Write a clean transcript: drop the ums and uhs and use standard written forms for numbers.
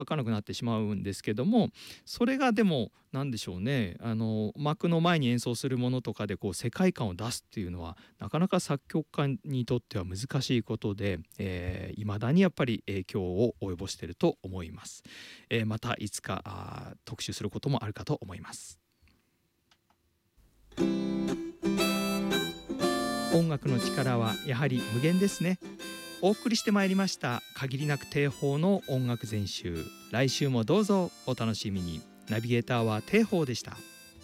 書かなくなってしまうんですけども、それがでも何でしょうね、幕の前に演奏するものとかでこう世界観を出すっていうのはなかなか作曲家にとっては難しいことで、未だにやっぱり影響を及ぼしていると思います。またいつか特集することもあるかと思います。音楽の力はやはり無限ですね。お送りしてまいりました限りなく定法の音楽全集。来週もどうぞお楽しみに。ナビゲーターは定法でした。